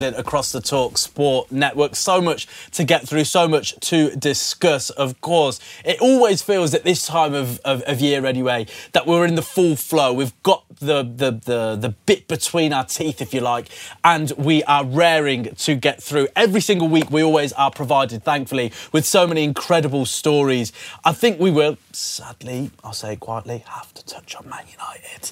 across the Talk Sport network. So much to get through, so much to discuss. Of course, it always feels at this time of year anyway that we're in the full flow. We've got the bit between our teeth, if you like, and we are raring to get through. Every single week we always are provided, thankfully, with so many incredible stories. I think we will, sadly, I'll say it quietly, have to touch on Man United.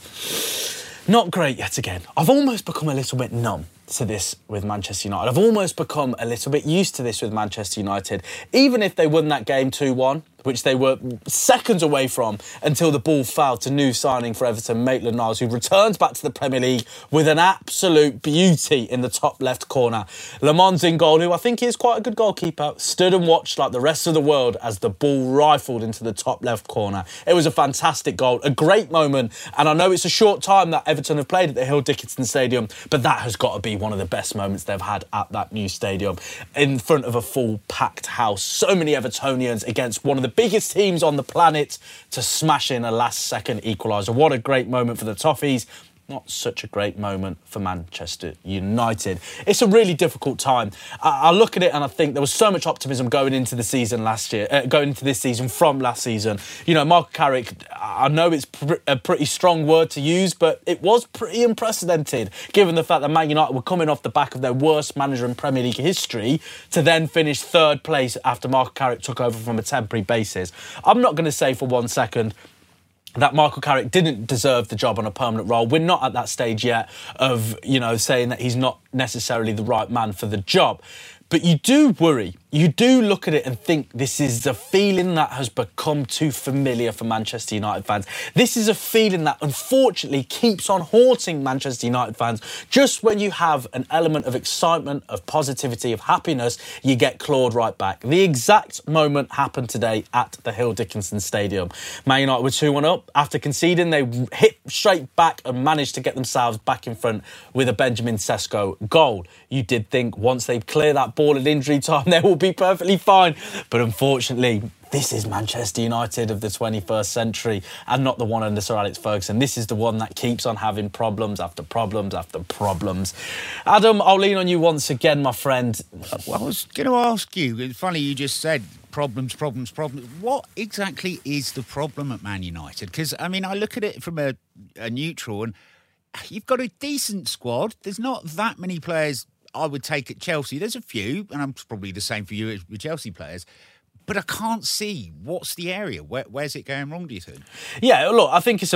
Not great yet again. I've almost become a little bit numb to this with Manchester United. I've almost become a little bit used to this with Manchester United. Even if they won that game 2-1, which they were seconds away from until the ball fell to new signing for Everton, Maitland-Niles, who returns back to the Premier League with an absolute beauty in the top left corner. Lemans in goal, who I think is quite a good goalkeeper, stood and watched like the rest of the world as the ball rifled into the top left corner. It was a fantastic goal, a great moment, and I know it's a short time that Everton have played at the Hill Dickinson Stadium, but that has got to be one of the best moments they've had at that new stadium, in front of a full packed house. So many Evertonians against one of the biggest teams on the planet to smash in a last-second equaliser. What a great moment for the Toffees. Not such a great moment for Manchester United. It's a really difficult time. I look at it and I think there was so much optimism going into the season going into this season from last season. You know, Michael Carrick, I know it's a pretty strong word to use, but it was pretty unprecedented, given the fact that Man United were coming off the back of their worst manager in Premier League history to then finish third place after Michael Carrick took over from a temporary basis. I'm not going to say for 1 second that Michael Carrick didn't deserve the job on a permanent role. We're not at that stage yet of, saying that he's not necessarily the right man for the job. But you do worry. You do look at it and think this is a feeling that has become too familiar for Manchester United fans. This is a feeling that unfortunately keeps on haunting Manchester United fans. Just when you have an element of excitement, of positivity, of happiness, you get clawed right back. The exact moment happened today at the Hill Dickinson Stadium. Man United were 2-1 up. After conceding, they hit straight back and managed to get themselves back in front with a Benjamin Sesko goal. You did think once they clear that ball at injury time, they will be perfectly fine. But unfortunately, this is Manchester United of the 21st century and not the one under Sir Alex Ferguson. This is the one that keeps on having problems after problems after problems. Adam, I'll lean on you once again, my friend. Well, I was going to ask you, it's funny you just said problems. What exactly is the problem at Man United? Because, I look at it from a neutral and you've got a decent squad. There's not that many players I would take at Chelsea. There's a few, and I'm probably the same for you with Chelsea players. But I can't see what's the area. Where's it going wrong, do you think? Yeah, look, I think it's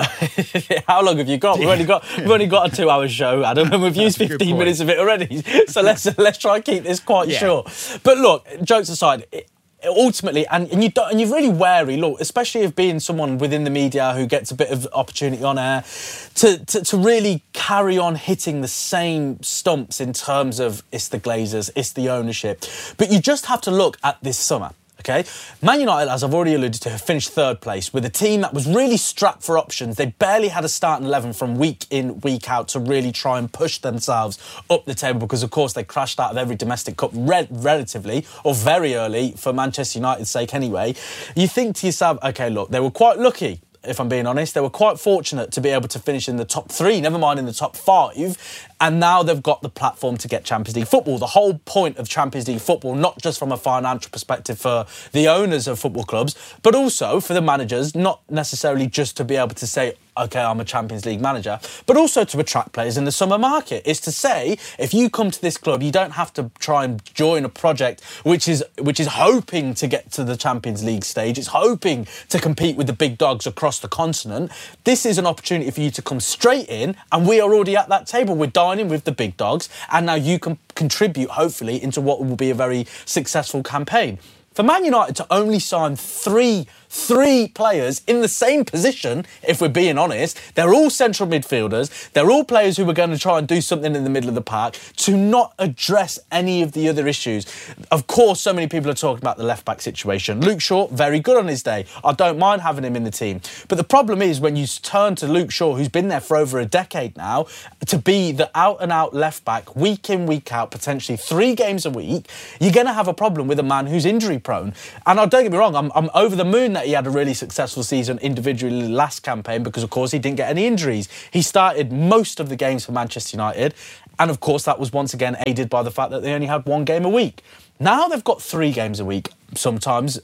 how long have you got? We've only got a 2-hour show, Adam, and we've used 15 minutes of it already. So let's try and keep this quite short. But look, jokes aside, ultimately, and you're really wary, look, especially of being someone within the media who gets a bit of opportunity on air, to really carry on hitting the same stumps in terms of it's the Glazers, it's the ownership. But you just have to look at this summer. Okay, Man United, as I've already alluded to, have finished third place with a team that was really strapped for options. They barely had a starting 11 from week in, week out to really try and push themselves up the table because, of course, they crashed out of every domestic cup relatively, or very early, for Manchester United's sake anyway. You think to yourself, OK, look, they were quite lucky. If I'm being honest, they were quite fortunate to be able to finish in the top 3, never mind in the top 5. And now they've got the platform to get Champions League football. The whole point of Champions League football, not just from a financial perspective for the owners of football clubs, but also for the managers, not necessarily just to be able to say, OK, I'm a Champions League manager, but also to attract players in the summer market. Is to say, if you come to this club, you don't have to try and join a project which is hoping to get to the Champions League stage. It's hoping to compete with the big dogs across the continent. This is an opportunity for you to come straight in, and we are already at that table. We're dining with the big dogs, and now you can contribute, hopefully, into what will be a very successful campaign. For Man United to only sign three players in the same position, if we're being honest, they're all central midfielders, they're all players who were going to try and do something in the middle of the park, to not address any of the other issues. Of course, so many people are talking about the left-back situation. Luke Shaw, very good on his day. I don't mind having him in the team. But the problem is when you turn to Luke Shaw, who's been there for over a decade now, to be the out-and-out left-back, week in, week out, potentially 3 games a week, you're going to have a problem with a man who's injury-prone. And don't get me wrong, I'm over the moon that he had a really successful season individually last campaign because, of course, he didn't get any injuries. He started most of the games for Manchester United And of course, that was once again aided by the fact that they only had 1 game a week. Now they've got 3 games a week. Sometimes,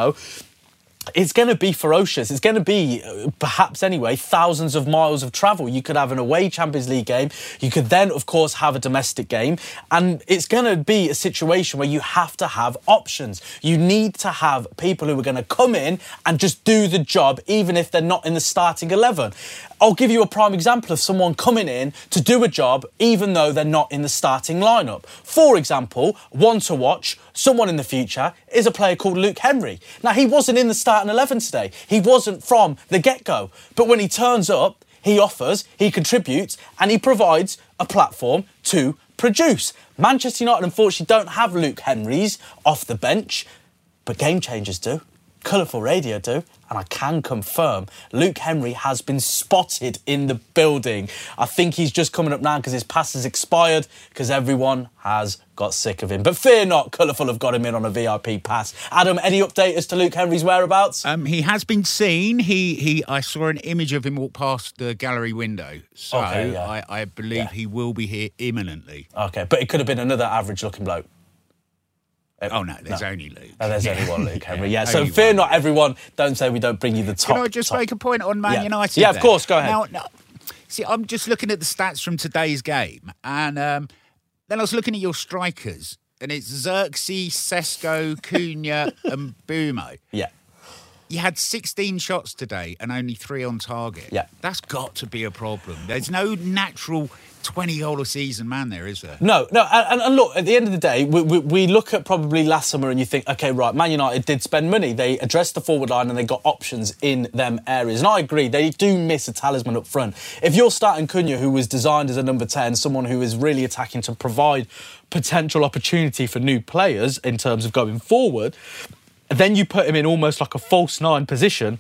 it's going to be ferocious. It's going to be, perhaps anyway, thousands of miles of travel. You could have an away Champions League game. You could then, of course, have a domestic game. And it's going to be a situation where you have to have options. You need to have people who are going to come in and just do the job, even if they're not in the starting 11. I'll give you a prime example of someone coming in to do a job even though they're not in the starting lineup. For example, one to watch, someone in the future, is a player called Luke Henry. Now, he wasn't in the starting 11 today. He wasn't from the get-go. But when he turns up, he offers, he contributes, and he provides a platform to produce. Manchester United, unfortunately, don't have Luke Henrys off the bench, but game changers do. Colourful Radio do, and I can confirm Luke Henry has been spotted in the building. I think he's just coming up now because his pass has expired because everyone has got sick of him. But fear not, Colourful have got him in on a VIP pass. Adam, any update as to Luke Henry's whereabouts? He has been seen. I saw an image of him walk past the gallery window. So Okay, yeah. I believe he will be here imminently. OK, but it could have been another average-looking bloke. Oh, no, there's only Luke. Oh, there's only one Luke Henry, yeah. So fear not, everyone. Don't say we don't bring you the top. Can I just make a point on Man United? Yeah, of course, go ahead. Now, see, I'm just looking at the stats from today's game, and then I was looking at your strikers, and it's Xerxes, Sesko, Cunha and Bumo. Yeah. You had 16 shots today and only 3 on target. Yeah. That's got to be a problem. There's no natural 20-goal-a-season man there, is there? No. And look, at the end of the day, we look at probably last summer and you think, OK, right, Man United did spend money. They addressed the forward line and they got options in them areas. And I agree, they do miss a talisman up front. If you're starting Cunha, who was designed as a number 10, someone who is really attacking to provide potential opportunity for new players in terms of going forward, then you put him in almost like a false 9 position,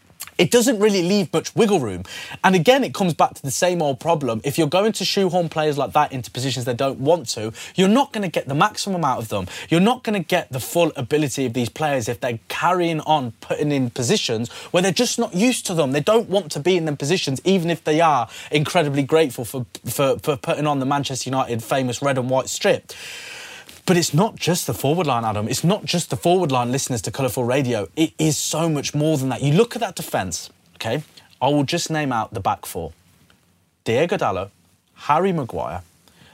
it doesn't really leave much wiggle room. And again, it comes back to the same old problem. If you're going to shoehorn players like that into positions they don't want to, you're not going to get the maximum out of them. You're not going to get the full ability of these players if they're carrying on putting in positions where they're just not used to them. They don't want to be in them positions, even if they are incredibly grateful for putting on the Manchester United famous red and white strip. But it's not just the forward line, Adam. It's not just the forward line, listeners to Colourful Radio. It is so much more than that. You look at that defence, OK? I will just name out the back 4. Diego Dallo, Harry Maguire,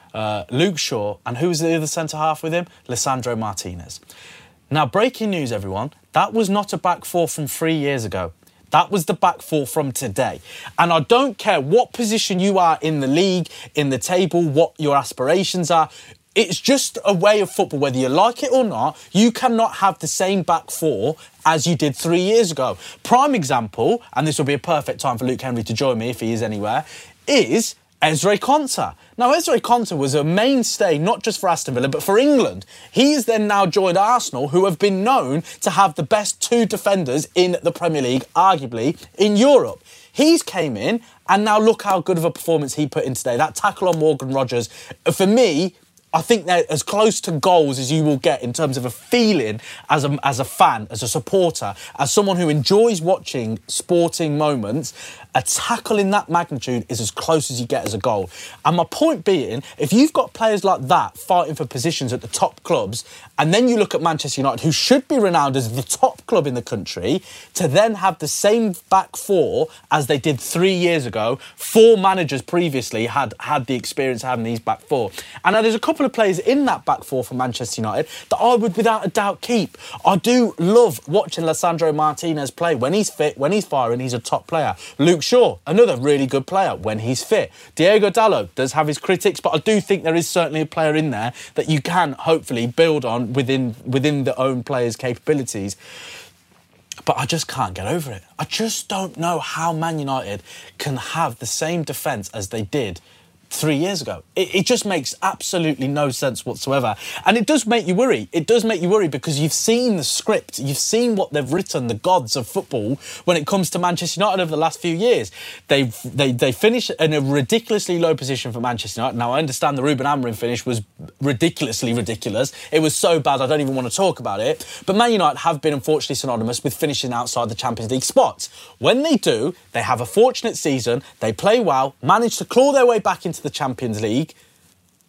Luke Shaw, and who was the other centre-half with him? Lisandro Martinez. Now, breaking news, everyone. That was not a back 4 from 3 years ago. That was the back 4 from today. And I don't care what position you are in the league, in the table, what your aspirations are. It's just a way of football, whether you like it or not. You cannot have the same back 4 as you did 3 years ago. Prime example, and this will be a perfect time for Luke Henry to join me if he is anywhere, is Ezri Konsa. Now, Ezri Konsa was a mainstay, not just for Aston Villa, but for England. He has then now joined Arsenal, who have been known to have the best 2 defenders in the Premier League, arguably, in Europe. He's came in, and now look how good of a performance he put in today. That tackle on Morgan Rogers, for me, I think they're as close to goals as you will get in terms of a feeling as a fan, as a supporter, as someone who enjoys watching sporting moments. A tackle in that magnitude is as close as you get as a goal. And my point being, if you've got players like that fighting for positions at the top clubs, and then you look at Manchester United, who should be renowned as the top club in the country, to then have the same back 4 as they did 3 years ago. 4 managers previously had the experience of having these back 4. And now there's a couple of players in that back 4 for Manchester United that I would without a doubt keep. I do love watching Lisandro Martinez play. When he's fit, when he's firing, he's a top player. Luke Shaw, another really good player when he's fit. Diego Dallo does have his critics, but I do think there is certainly a player in there that you can hopefully build on within the own player's capabilities. But I just can't get over it. I just don't know how Man United can have the same defence as they did 3 years ago. It just makes absolutely no sense whatsoever. And it does make you worry. It does make you worry because you've seen the script. You've seen what they've written, the gods of football, when it comes to Manchester United over the last few years. They finish in a ridiculously low position for Manchester United. Now, I understand the Ruben Amorim finish was ridiculously ridiculous. It was so bad I don't even want to talk about it. But Man United have been, unfortunately, synonymous with finishing outside the Champions League spots. When they do, they have a fortunate season, they play well, manage to claw their way back into the Champions League,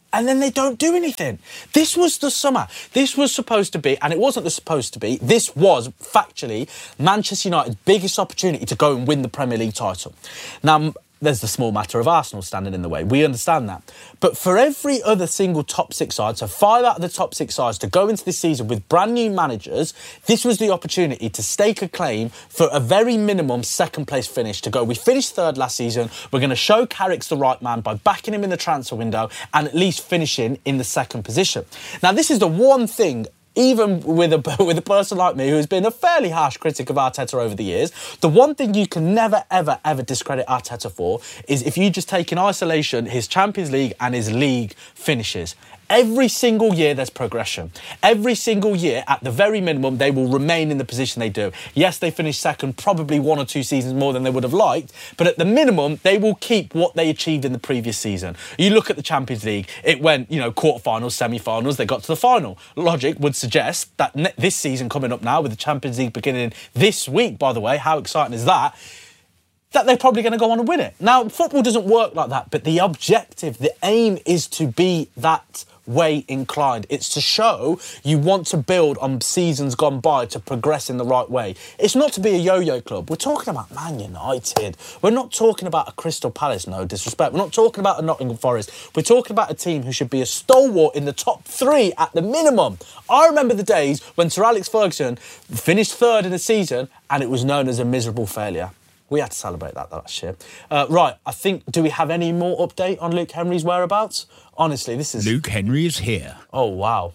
and then they don't do anything. This was the summer. This was supposed to be, and it wasn't supposed to be, this was factually Manchester United's biggest opportunity to go and win the Premier League title. Now, there's the small matter of Arsenal standing in the way. We understand that. But for every other single top 6 side, so 5 out of the top 6 sides to go into this season with brand new managers, this was the opportunity to stake a claim for a very minimum second place finish to go. We finished 3rd last season. We're going to show Carrick's the right man by backing him in the transfer window and at least finishing in the 2nd position. Now, this is the one thing, even with a person like me who's been a fairly harsh critic of Arteta over the years, the one thing you can never, ever, ever discredit Arteta for is if you just take in isolation his Champions League and his league finishes. Every single year there's progression. Every single year, at the very minimum, they will remain in the position they do. Yes, they finished 2nd, probably 1 or 2 seasons more than they would have liked, but at the minimum, they will keep what they achieved in the previous season. You look at the Champions League, it went, quarterfinals, semi-finals, they got to the final. Logic would suggest that this season coming up now, with the Champions League beginning this week, by the way, how exciting is that they're probably going to go on and win it. Now, football doesn't work like that, but the objective, the aim is to be that way inclined. It's to show you want to build on seasons gone by to progress in the right way. It's not to be a yo-yo club. We're talking about Man United. We're not talking about a Crystal Palace, no disrespect. We're not talking about a Nottingham Forest. We're talking about a team who should be a stalwart in the top 3 at the minimum. I remember the days when Sir Alex Ferguson finished 3rd in the season and it was known as a miserable failure. We had to celebrate that last year. Right, I think, do we have any more update on Luke Henry's whereabouts? Honestly, this is... Luke Henry is here. Oh, wow.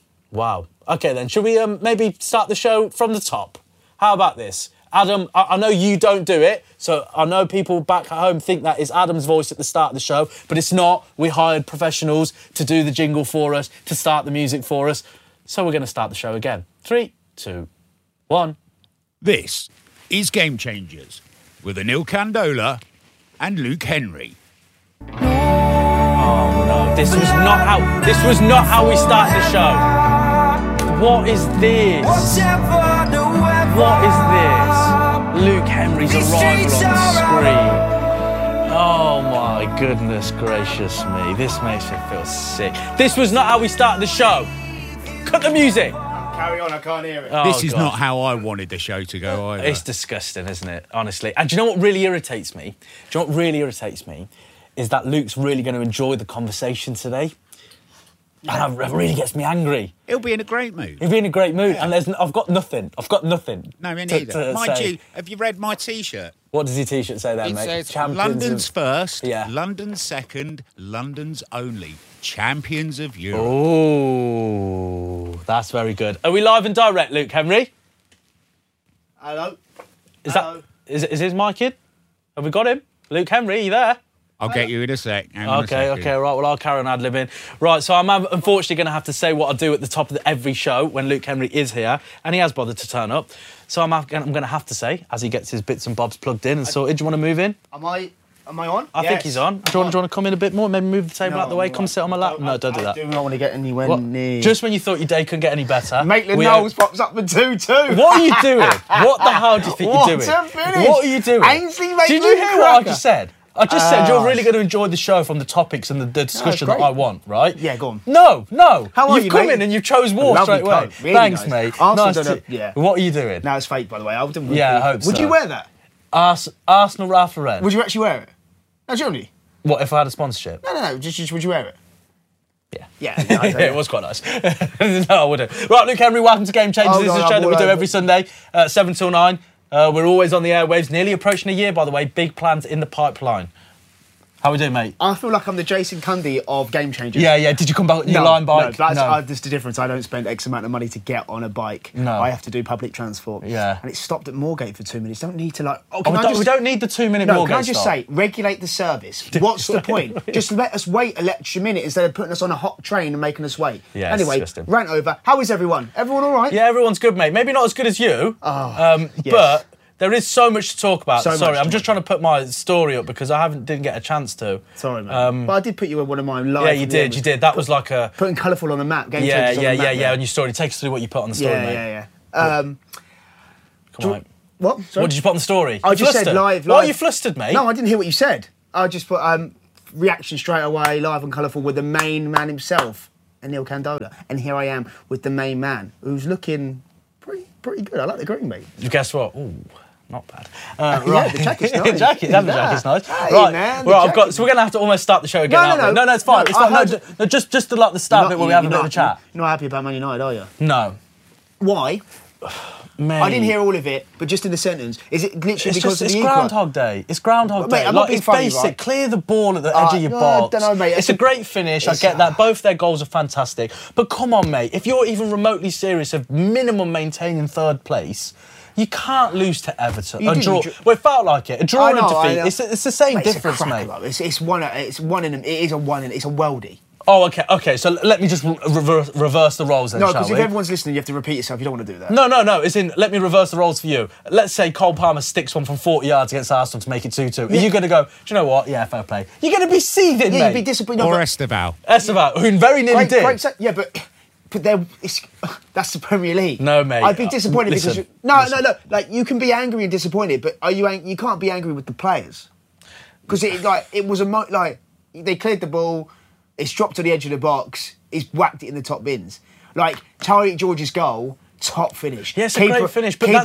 OK, then, should we maybe start the show from the top? How about this? Adam, I know you don't do it, so I know people back at home think that it's Adam's voice at the start of the show, but it's not. We hired professionals to do the jingle for us, to start the music for us. So we're going to start the show again. 3, 2, 1. This is Game Changers, with Anil Candola and Luke Henry. Oh no, this was not how we started the show. What is this? What is this? Luke Henry's arrival on the screen. Oh my goodness gracious me. This makes me feel sick. This was not how we started the show. Cut the music. Carry on, I can't hear it. Oh, this is God. not how I wanted the show to go either. It's disgusting, isn't it? Honestly. And do you know what really irritates me? Is that Luke's really going to enjoy the conversation today. And it really gets me angry. He'll be in a great mood. He'll be in a great mood. Yeah. And I've got nothing. No, me neither. Mind you, have you read my T-shirt? What does your T-shirt say there, it mate? Says Champions London's first, yeah. London's second, London's only. Champions of Europe. Oh, that's very good. Are we live and direct, Luke Henry? Hello. Is his mic in? Have we got him? Luke Henry, are you there? I'll get you in a sec. Okay, right. Well, I'll carry on ad-libbing. Right, so I'm unfortunately going to have to say what I do at the top of every show when Luke Henry is here, and he has bothered to turn up. So I'm going to have to say, as he gets his bits and bobs plugged in and sorted, do you want to move in? Am I on? I think he's on. Do you want to come in a bit more? Maybe move the table out the way? Come sit on my lap? No, don't do that. I do not want to get anywhere near. Just when you thought your day couldn't get any better. Maitland-Niles pops up with 2-2. What are you doing? What the hell do you think you're doing? What a finish. What are you doing? Ainsley Maitland-Cracker. Did you hear what I just said? I just said you're really going to enjoy the show from the topics and the discussion that I want, right? Yeah, go on. No. How are You've come in and you chose war straight away. Really Thanks, nice. mate. Yeah. What are you doing? No, it's fake, by the way. I wouldn't. Yeah, I hope so. Would you wear that? Arsenal Ralph Lauren. Would you actually wear it? No, generally. What, if I had a sponsorship? No. Just would you wear it? Yeah. Yeah, it was quite nice. No, I wouldn't. Right, Luke Henry, welcome to Game Changers. This is a show that we do every Sunday, 7 till 9. We're always on the airwaves, nearly approaching a year, by the way. Big plans in the pipeline. How we doing, mate? I feel like I'm the Jason Cundy of Game Changers. Yeah. Did you come back on your line bike? No, that's the difference. I don't spend X amount of money to get on a bike. No. I have to do public transport. Yeah. And it stopped at Moorgate for 2 minutes. Don't need to we don't need the 2 minute Moorgate. Can I just say, regulate the service. What's the point? Just let us wait an extra minute instead of putting us on a hot train and making us wait. Yeah, anyway, rant over. How is everyone? Everyone all right? Yeah, everyone's good, mate. Maybe not as good as you. Yes. But there is so much to talk about. Sorry, I'm just trying to put my story up because I didn't get a chance to. Sorry, man. But I did put you in one of mine live. Yeah, you did. That was like a... Putting colourful on a map. Game yeah, on the map, on your story. Take us through what you put on the story, mate. Yeah. Come on. What? Sorry? What did you put on the story? I just said live. Why are you flustered, mate? No, I didn't hear what you said. I just put reaction straight away, live and colourful, with the main man himself, Anil Candola. And here I am with the main man, who's looking pretty good. I like the green, mate. Guess what? Ooh, not bad. Yeah, the jacket's nice. the jacket's nice. Hey, right, man, well, so we're going to have to almost start the show again. No, it's fine. No, just to like the start bit where we have a bit of a chat. You're not happy about Man United, are you? No. Why? Mate. I didn't hear all of it, but just in the sentence, is it literally because of the Groundhog Day? It's Groundhog Day. I'm not being it's funny, basic. right? Clear the ball at the edge of your box. I don't know, mate. It's a great finish. I get that. Both their goals are fantastic. But come on, mate. If you're even remotely serious of minimum maintaining third place, you can't lose to Everton. A draw. Well, it felt like it. A draw and a defeat. It's the same difference, mate. It's a worldie. Oh, okay. So let me just reverse the roles then, No, shall because if we? everyone's listening, you have to repeat yourself. You don't want to do that. No. Let me reverse the roles for you. Let's say Cole Palmer sticks one from 40 yards against Arsenal to make it 2-2. Are you going to go, do you know what? Yeah, fair play. You're going to be seething, mate. You'd be disappointed. Or Esteval, who very nearly did. Yeah, but that's the Premier League. No, mate. I'd be disappointed Listen. Look, like you can be angry and disappointed, but you can't be angry with the players because it was they cleared the ball, it's dropped to the edge of the box, he's whacked it in the top bins. Like Tariq George's goal, top finish. Yes, a great finish, but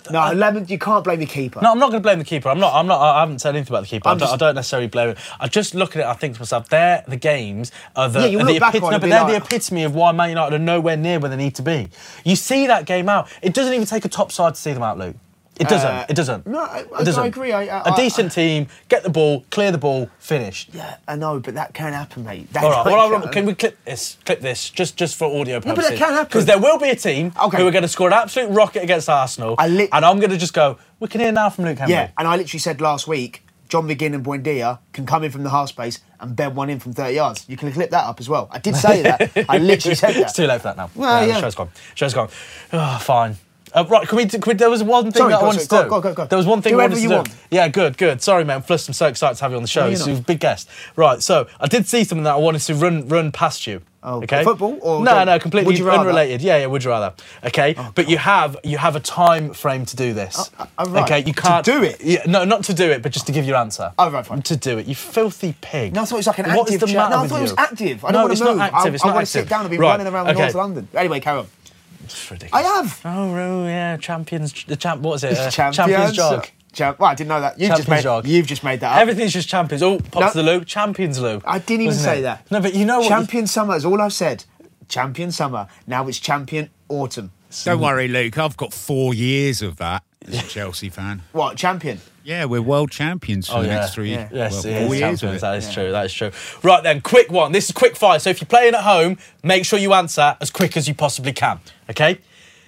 you can't blame the keeper. No, I'm not going to blame the keeper. I haven't said anything about the keeper. I don't necessarily blame him. I just look at it. I think to myself, they're the games are the the epitome of why Man United are nowhere near where they need to be. You see that game out. It doesn't even take a top side to see them out, Luke. It doesn't. No, it doesn't. I agree. A decent team, get the ball, clear the ball, finished. Yeah, I know, but that can happen, mate. All right, can we clip this? Just for audio purposes. No, but that can happen. Because there will be a team who are going to score an absolute rocket against Arsenal, and I'm going to just go, we can hear now from Luke Henry. Yeah, and I literally said last week, John McGinn and Buendia can come in from the half space and bed one in from 30 yards. You can clip that up as well. I did say that. I literally said that. It's too late for that now. Well, yeah. The show's gone. Oh, fine. Right, can we, there was one thing that I wanted to do. Go. There was one thing I wanted to do. Want. Yeah, good. Sorry, mate, I'm flustered. I'm so excited to have you on the show. You're a big guest. Right, so I did see something that I wanted to run past you. Oh, okay? Football? Or no, completely would you rather? Unrelated. Yeah, would you rather? Okay, but you have a time frame to do this. Right. Okay, you can't to do it. Yeah, no, not to do it, but just to give your answer. Oh, right, fine. To do it, you filthy pig. No, I thought it was like an active. What is the matter with you? I thought it was active. I don't want to move. Not active. It's not I want active. to sit down and be running around North London. Anyway, carry on. It's ridiculous. I have. Oh, yeah, what was it? Champions jog. Well, I didn't know that. You've just made that up. Everything's just champions. Oh, pop to the Lou. Champions Lou. I didn't even say that. No, but you know what? Champion summer is all I've said. Champion summer. Now it's champion autumn. Don't worry, Luke. I've got 4 years of that as a Chelsea fan. What, champion? Yeah, we're world champions for the next 3 years. Yes, 4 years of it. That is true. Right then, quick one. This is quick fire. So if you're playing at home, make sure you answer as quick as you possibly can. Okay?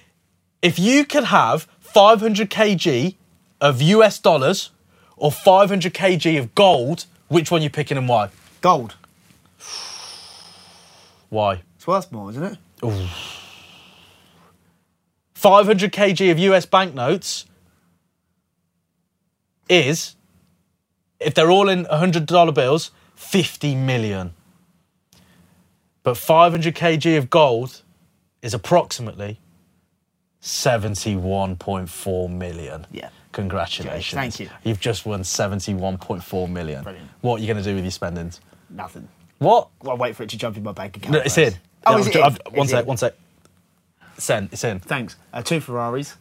If you could have 500 kg of US dollars or 500 kg of gold, which one are you picking and why? Gold. Why? It's worth more, isn't it? Ooh. 500 kg of US banknotes is, if they're all in $100 bills, 50 million. But 500 kg of gold is approximately 71.4 million. Yeah. Congratulations. Thank you. You've just won 71.4 million. Brilliant. What are you going to do with your spendings? Nothing. What? Well, I'll wait for it to jump in my bank account. No, it's in. Oh, is it in? One sec. It's in. Thanks. 2 Ferraris.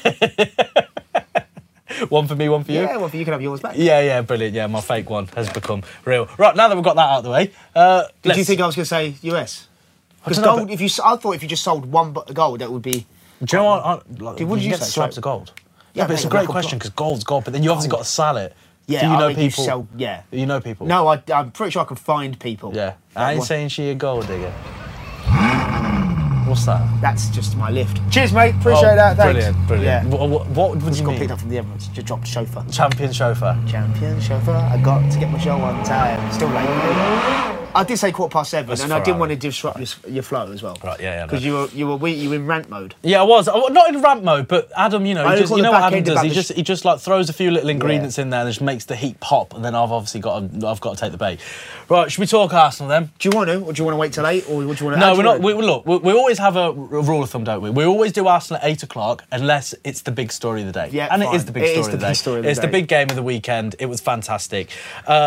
One for me, one for you? Yeah, one for you. Can have yours back. Yeah, brilliant. Yeah, my fake one has become real. Right, now that we've got that out of the way, Did you think I was going to say US? Because gold, I thought if you just sold one gold, that would be... Do you know what? What did you get say? slabs of gold. Yeah, but it's a great question because gold's gold, but then you obviously got to sell it. Yeah, do you know I mean, people? You know people? No, I'm pretty sure I can find people. Yeah. I ain't saying she a gold digger. What's that? That's just my lift. Cheers, mate. Appreciate that. Thanks. Brilliant. Yeah. What would you got mean? picked up from the Emirates. Just dropped chauffeur. Champion chauffeur. I got to get my show on time. Still late, mate. I did say 7:15, That's and I didn't want to disrupt your flow as well. Right, yeah. Because you were in rant mode. Yeah, I was. Not in rant mode, but Adam, you know what Adam does? He just like throws a few little ingredients in there and just makes the heat pop, and then I've got to take the bait. Right, should we talk Arsenal then? Do you want to, or do you want to wait till 8, or would you want to? No, we're not. We always have a rule of thumb, don't we? We always do Arsenal at 8 o'clock unless it's the big story of the day. Yeah, and fine. It is the big story of the day. It's the big game of the weekend. It was fantastic.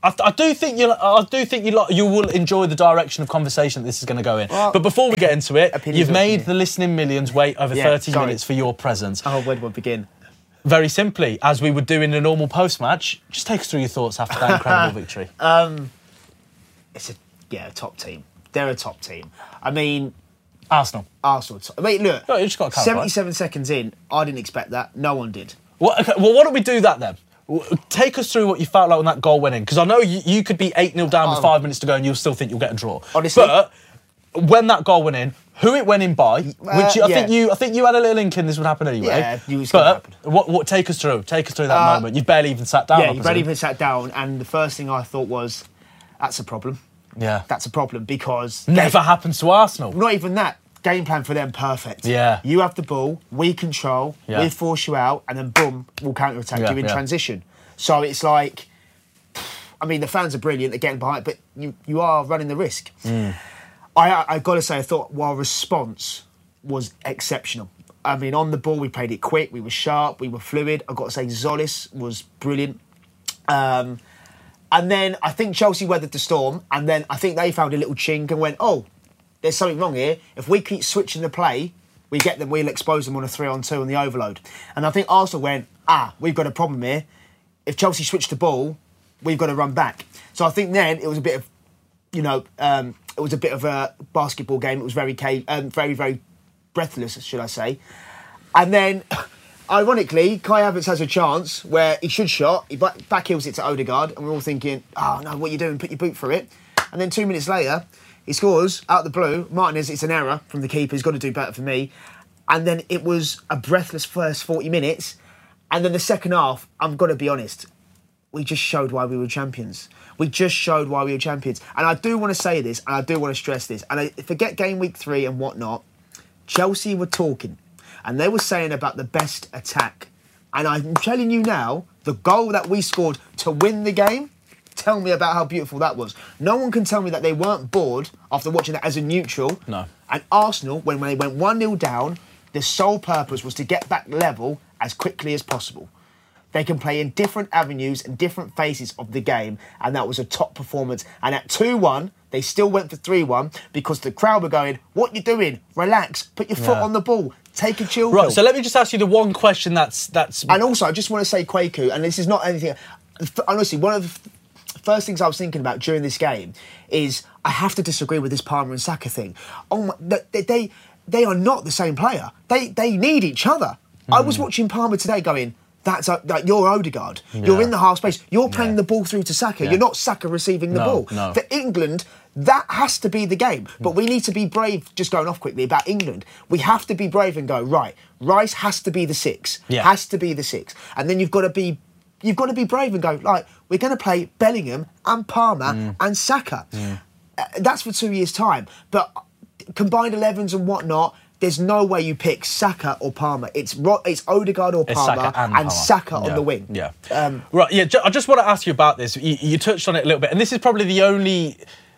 I do think you will enjoy the direction of conversation that this is going to go in. Well, but before we get into it, opinions you've are made opinions. the listening millions wait over Yeah, 30 sorry. minutes for your presence. Oh, where do I begin? Very simply, as we would do in a normal post-match, just take us through your thoughts after that incredible victory. It's a top team. They're a top team. I mean, Arsenal. I mean, look, No, you just gotta clarify. 77 seconds in, I didn't expect that. No one did. Well, okay, well, why don't we do that then? Take us through what you felt like when that goal went in, because I know you could be 8-0 down with 5 minutes to go and you'll still think you'll get a draw. Honestly. But when that goal went in, who it went in by, which I think you had a little inkling this would happen anyway. Yeah, you was gonna but happen. what take us through that moment. You've barely even sat down. Yeah, you opposite. barely even sat down, and the first thing I thought was, that's a problem. Yeah. That's a problem because... Never happens to Arsenal. Not even that. Game plan for them, perfect. Yeah. You have the ball, we control, Yeah. we force you out, and then boom, we'll counter-attack Yeah, you in yeah. transition. So it's like... I mean, the fans are brilliant, they're getting behind, but you are running the risk. I got to say, I thought our response was exceptional. I mean, on the ball, we played it quick, we were sharp, we were fluid. I've got to say, Zolis was brilliant. And then I think Chelsea weathered the storm, and then I think they found a little chink and went, oh, there's something wrong here. If we keep switching the play, we get them, we'll expose them on a 3-on-2 on the overload. And I think Arsenal went, we've got a problem here. If Chelsea switch the ball, we've got to run back. So I think then it was a bit of, it was a bit of a basketball game. It was very, very, very breathless, should I say. And then, ironically, Kai Havertz has a chance where he should shot. He backheels it to Odegaard, and we're all thinking, oh, no, what are you doing? Put your boot through it. And then 2 minutes later, he scores out the blue. Martinez, it's an error from the keeper. He's got to do better for me. And then it was a breathless first 40 minutes. And then the second half, I've got to be honest, we just showed why we were champions. We just showed why we were champions. And I do want to say this, and I do want to stress this. And I forget game week 3 and whatnot. Chelsea were talking, and they were saying about the best attack. And I'm telling you now, the goal that we scored to win the game, tell me about how beautiful that was. No one can tell me that they weren't bored after watching that as a neutral. No. And Arsenal, when they went 1-0 down, the sole purpose was to get back level as quickly as possible. They can play in different avenues and different phases of the game, and that was a top performance. And at 2-1, they still went for 3-1 because the crowd were going, what you doing? Relax, put your foot on the ball, take a chill pill. Right, so let me just ask you the one question that's... And also, I just want to say, Kwaku, and this is not anything... Honestly, one of the first things I was thinking about during this game is I have to disagree with this Palmer and Saka thing. Oh my, they are not the same player. They need each other. I was watching Palmer today going... That's like you're Odegaard. Yeah. You're in the half space. You're playing the ball through to Saka. Yeah. You're not Saka receiving the ball. No. For England, that has to be the game. But we need to be brave, just going off quickly, about England. We have to be brave and go, right, Rice has to be the 6. Yeah. Has to be the 6. And then you've got to be brave and go, like, we're going to play Bellingham and Palmer and Saka. That's for 2 years' time. But combined 11s and whatnot, there's no way you pick Saka or Palmer. It's Odegaard or Palmer and Saka on the wing. Yeah. Right, yeah, I just want to ask you about this. You touched on it a little bit, and this is probably the only...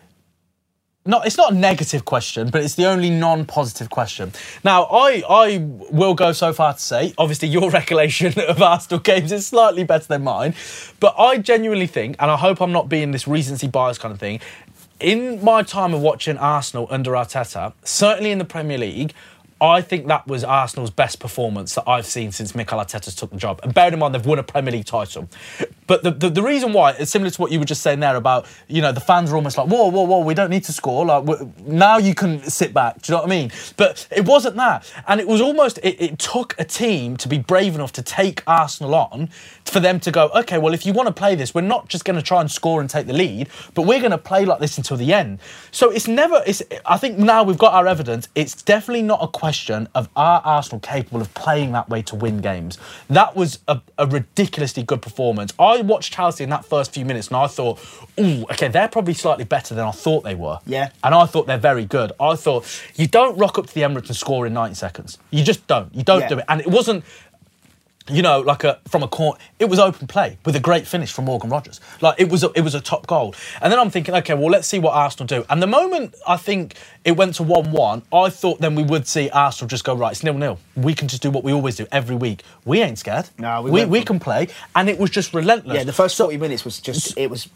it's not a negative question, but it's the only non-positive question. Now, I will go so far to say, obviously your recollection of Arsenal games is slightly better than mine, but I genuinely think, and I hope I'm not being this recency bias kind of thing, in my time of watching Arsenal under Arteta, certainly in the Premier League, I think that was Arsenal's best performance that I've seen since Mikel Arteta's took the job. And bearing in mind, they've won a Premier League title. But the reason why, it's similar to what you were just saying there about, the fans are almost like, whoa, we don't need to score. Like, now you can sit back. Do you know what I mean? But it wasn't that. And it was almost, it took a team to be brave enough to take Arsenal on for them to go, okay, well, if you want to play this, we're not just going to try and score and take the lead, but we're going to play like this until the end. So I think now we've got our evidence, it's definitely not a question of are Arsenal capable of playing that way to win games. That was a ridiculously good performance. I watched Chelsea in that first few minutes and I thought, okay, they're probably slightly better than I thought they were. Yeah. And I thought they're very good. I thought, you don't rock up to the Emirates and score in 90 seconds. You just don't. You don't do it. And it wasn't, from a corner, it was open play with a great finish from Morgan Rogers. Like, it was a top goal. And then I'm thinking, okay, well, let's see what Arsenal do. And the moment I think it went to 1-1, I thought then we would see Arsenal just go, right, it's 0-0. We can just do what we always do every week. We ain't scared. No, we can play. And it was just relentless. Yeah, the first 40 minutes was just, it was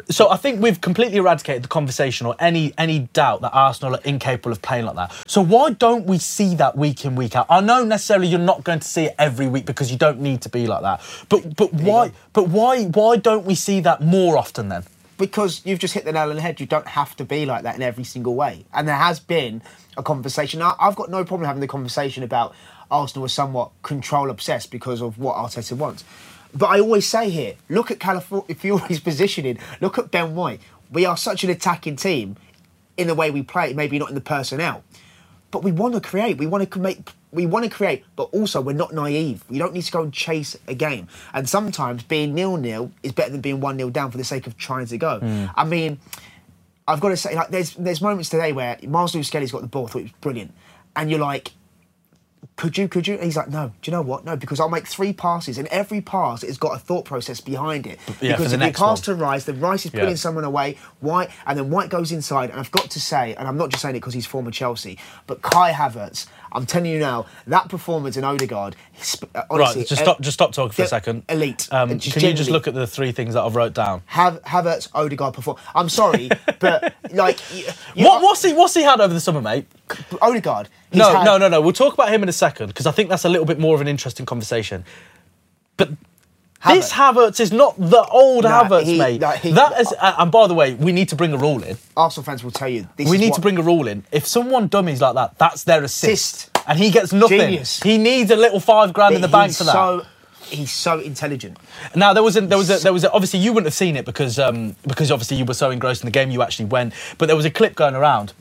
So I think we've completely eradicated the conversation or any doubt that Arsenal are incapable of playing like that. So why don't we see that week in, week out? I know necessarily you're not going to see it every week because you don't need to be like that. But why don't we see that more often then? Because you've just hit the nail on the head. You don't have to be like that in every single way. And there has been a conversation. I've got no problem having the conversation about Arsenal are somewhat control obsessed because of what Arteta wants. But I always say here, look at Calafiori's positioning. Look at Ben White. We are such an attacking team in the way we play, maybe not in the personnel. But we want to create. We want to create, but also we're not naive. We don't need to go and chase a game. And sometimes being 0-0 is better than being 1-0 down for the sake of trying to go. I mean, I've got to say, like, there's moments today where Miles Lewis-Skelly's got the ball, I thought it was brilliant. And you're like, could you? And he's like, no, do you know what? No, because I'll make 3 passes and every pass has got a thought process behind it. Yeah, because if you pass to Rice, then Rice is pulling Yeah. someone away, White, and then White goes inside. And I've got to say, and I'm not just saying it because he's former Chelsea, but Kai Havertz, I'm telling you now, that performance in Odegaard, honestly... Right, just stop talking for a second. Elite. Can you just look at the 3 things that I've wrote down? Havertz, Odegaard perform. I'm sorry, but like... What's he had over the summer, mate? Odegaard. No. We'll talk about him in a second because I think that's a little bit more of an interesting conversation. But this Havertz is not the old Havertz, mate. And by the way, we need to bring a rule in. Arsenal fans will tell you. We need to bring a rule in. If someone dummies like that, that's their assist. And he gets nothing. Genius. He needs a little $5,000 in the bank for that. He's so intelligent. Now there was obviously you wouldn't have seen it because obviously you were so engrossed in the game you actually went. But there was a clip going around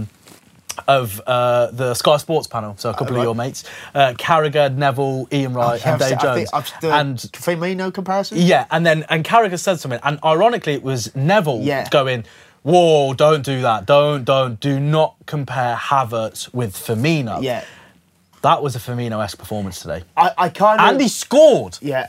of the Sky Sports panel, so a couple of your mates, Carragher, Neville, Ian Wright, and Dave Jones, and Firmino comparison. Yeah, and Carragher said something, and ironically it was Neville going, "Whoa, don't do that! Do not compare Havertz with Firmino." Yeah. That was a Firmino-esque performance today. I kind of... And he scored! Yeah.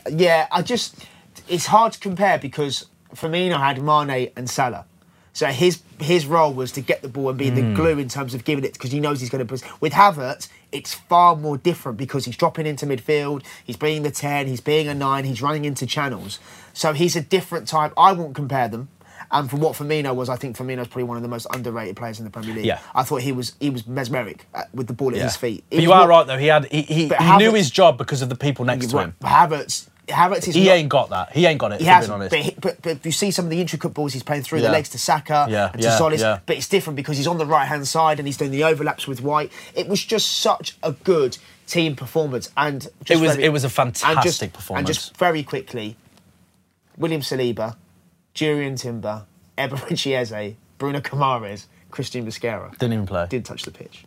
It's hard to compare because Firmino had Mane and Salah. So his role was to get the ball and be the glue in terms of giving it, because he knows he's going to... With Havertz, it's far more different because he's dropping into midfield, he's being the 10, he's being a 9, he's running into channels. So he's a different type. I won't compare them. And from what Firmino was, I think Firmino's probably one of the most underrated players in the Premier League. Yeah. I thought he was mesmeric with the ball at his feet. But you are right though. He knew his job because of the people next to him. Havertz is... He ain't got that. He ain't got it. He hasn't. But you see some of the intricate balls he's playing through the legs to Saka and to Solis. Yeah. But it's different because he's on the right hand side and he's doing the overlaps with White. It was just such a good team performance, and it was a fantastic performance. And just very quickly, William Saliba, Jurriën Timber, Eberechi Eze, Bruno Guimaraes, Christian Mosquera. Didn't even play. Didn't touch the pitch.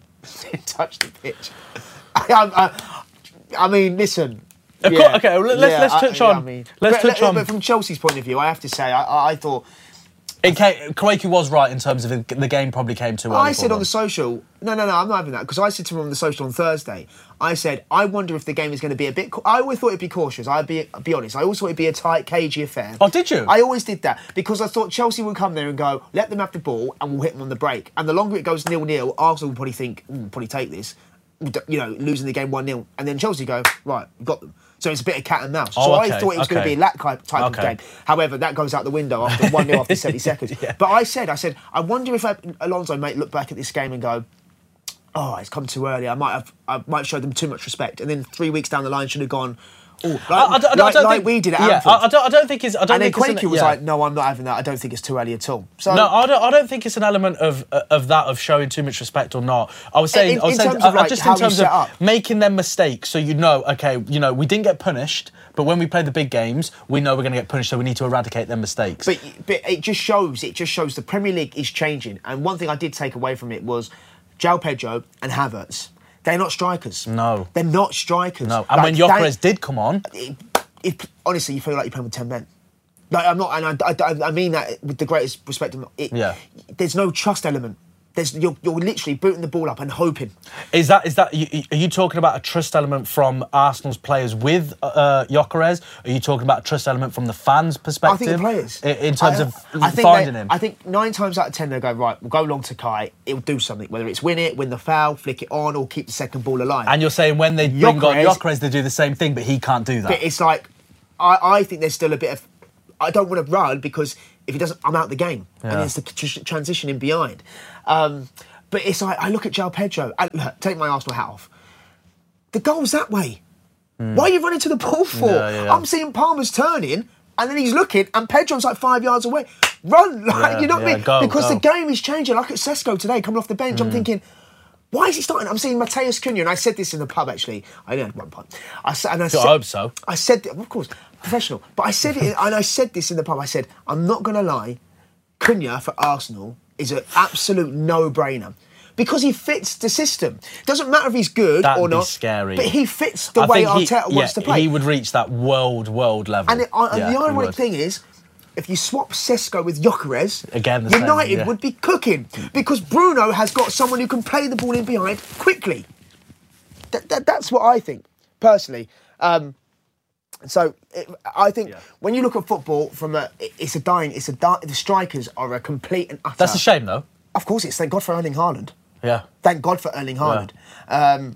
I mean, listen. Let's touch on. But from Chelsea's point of view, I have to say, I thought... Craigie was right in terms of the game probably came too early. I said on the social... No, I'm not having that, because I said to him on the social on Thursday, I said, I wonder if the game is going to be a bit... I always thought it'd be cautious, I'll be honest. I always thought it'd be a tight, cagey affair. Oh, did you? I always did that, because I thought Chelsea would come there and go, let them have the ball, and we'll hit them on the break. And the longer it goes 0-0, Arsenal will probably think, probably take this, losing the game 1-0. And then Chelsea go, right, we've got them. So it's a bit of cat and mouse. I thought it was going to be that type of game. However, that goes out the window after 1-0 after 70 seconds. Yeah. But I said, I wonder if Alonso might look back at this game and go, oh, it's come too early. I might have showed them too much respect. And then 3 weeks down the line should have gone, like we did at Anfield. I don't think it's... And then Quakey was like, no, I'm not having that. I don't think it's too early at all. So, no, I don't think it's an element of that, of showing too much respect or not. I was saying, in terms of making them mistakes, so okay, we didn't get punished, but when we play the big games, we know we're going to get punished, so we need to eradicate their mistakes. But it just shows the Premier League is changing. And one thing I did take away from it was João Pedro and Havertz. They're not strikers. No. They're not strikers. No. And when Gyökeres did come on... honestly, you feel like you're playing with 10 men. Like, I'm not... And I mean that with the greatest respect. There's no trust element. You're literally booting the ball up and hoping. Is that? Are you talking about a trust element from Arsenal's players with Gyökeres? Are you talking about a trust element from the fans' perspective? I think the players. In terms of finding him? I think 9 times out of 10 they go, right, we'll go long to Kai, it'll do something, whether it's win the foul, flick it on, or keep the second ball alive. And you're saying when they bring on Gyökeres, they do the same thing, but he can't do that. But it's like, I think there's still a bit of... I don't want to run because If he doesn't, I'm out the game. Yeah. And it's the transition in behind. But it's like, I look at João Pedro, look, take my Arsenal hat off. The goal's that way. Why are you running to the ball for? Yeah. I'm seeing Palmer's turning, and then he's looking, and Pedro's like 5 yards away. Run, like, you know what I mean? Because the game is changing. Like at Sesko today, coming off the bench, I'm thinking, why is he starting? I'm seeing Mateus Cunha, and I said this in the pub actually. I know at one point. I hope so. I said, of course, professional. But I said it, and I said this in the pub. I said, I'm not going to lie, Cunha for Arsenal is an absolute no-brainer. Because he fits the system. Doesn't matter if he's good or not. Scary. But he fits the way Arteta wants to play. He would reach that world level. And the ironic thing is, if you swap Sesko with Gyökeres, Again, United would be cooking. Because Bruno has got someone who can play the ball in behind quickly. That's what I think, personally. I think when you look at football the strikers are a complete and utter... That's a shame, though. Of course, thank God for Erling Haaland. Yeah. Thank God for Erling Haaland. Yeah.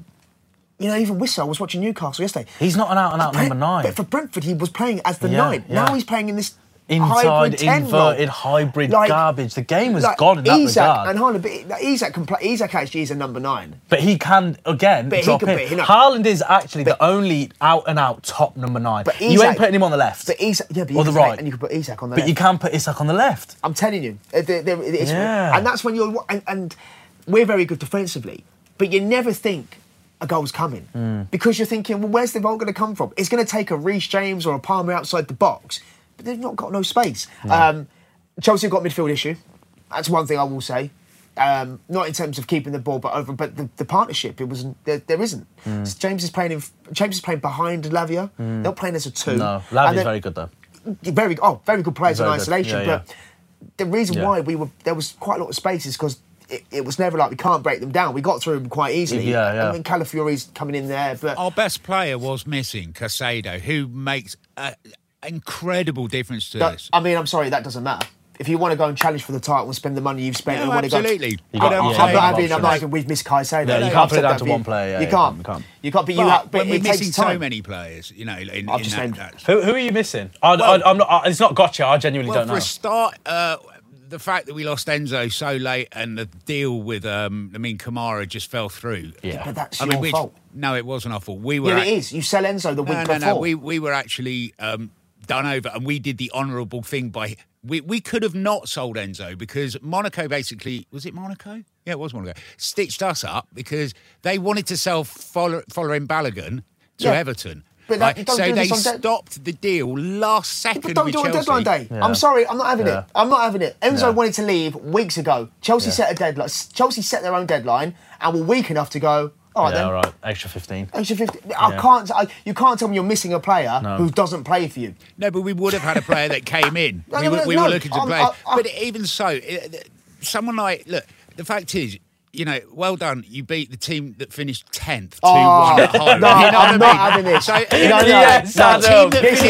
Even Wissel, I was watching Newcastle yesterday. He's not an out-and-out number 9. But for Brentford, he was playing as the 9. Yeah. Now he's playing in this inside, hybrid 10 inverted, role. hybrid garbage. The game has gone in that Isak regard. and Haaland, but Isak can play. Isak actually is a number 9. But he can, again, drop in. Haaland is actually the only out-and-out top number 9. But you ain't putting him on the left. But Isak, or the right. And you can put Isak on the left. But you can put Isak on the left. I'm telling you. And that's when you're... And we're very good defensively. But you never think a goal's coming. Because you're thinking, well, where's the goal going to come from? It's going to take a Reece James or a Palmer outside the box. But they've not got no space. No. Chelsea have got a midfield issue. That's one thing I will say. Not in terms of keeping the ball, but the partnership. There isn't. James is playing behind Lavia. They're not playing as a 2. No, Lavia's very good though. Very good players in isolation. Yeah, but the reason why there was quite a lot of space is because it was never like we can't break them down. We got through them quite easily. Yeah. I mean, Calafiori's coming in there, but our best player was missing, Caicedo, who makes an incredible difference to us. I mean, I'm sorry, that doesn't matter. If you want to go and challenge for the title and spend the money you've spent, and want absolutely. To go, I'm not having we've missed Caicedo. Yeah, you can't put it down to one player. You can't. You can't. But when we're it takes missing time. so many players, you know, I've just named who are you missing? I'm not. It's not gotcha. I genuinely don't know. For a start, the fact that we lost Enzo so late and the deal with, Kamara just fell through. Yeah, but that's your fault. No, it wasn't our fault. We were. Yeah, it is. You sell Enzo the week before. No. We were actually done over, and we did the honourable thing by. We could have not sold Enzo because Monaco basically... Was it Monaco? Yeah, it was Monaco. Stitched us up because they wanted to sell following Balogun to Everton. But so they stopped the deal last second with Chelsea. Don't do it on deadline day. Yeah. I'm sorry, I'm not having it. I'm not having it. Enzo wanted to leave weeks ago. Chelsea set a deadline. Chelsea set their own deadline and were weak enough to go... All right, then. All right. Extra 15. Extra 15. You can't tell me you're missing a player who doesn't play for you. No, but we would have had a player that came in. We were looking to play. But even so, someone like... Look, the fact is, you know, well done. You beat the team that finished 10th 2-1 at home. No, I'm not having this. So, Yes, Adam.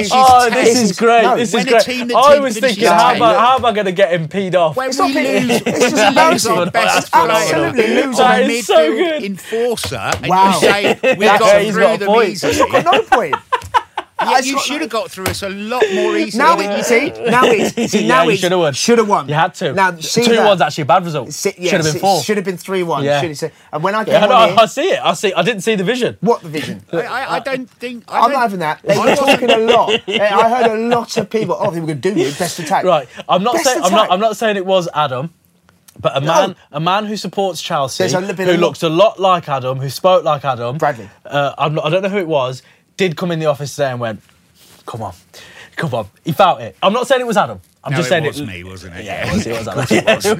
This is great. This is great. I was thinking, how am I going to get him peed off? When we lose, it's just embarrassing. our best Absolutely player, lose our That is so midfield good. enforcer, and Wow. you say we've Yeah, got he's through got a them point. easily. Got no point. Yeah, you should have got through us a lot more easily. Now than you see, did. now it's You should have won. Should have won. You had to. Now see 2-1's actually a bad result. Should have been 4. Should have been 3-1. Yeah. And when I came Yeah, on here, I see it. I didn't see the vision. what the vision? I don't think. I'm not having that. They were talking a lot. I heard a lot of people. Oh, they were going to do you best attack. Right. I'm not Best saying. attack. I'm not saying it was Adam. But a man who supports Chelsea, There's a little bit who of looks a lot like Adam, who spoke like Adam, Bradley. I don't know who it was, did come in the office today and went, come on. He felt it. I'm not saying it was Adam. I'm just saying it was me, wasn't it? Yeah, it was Adam.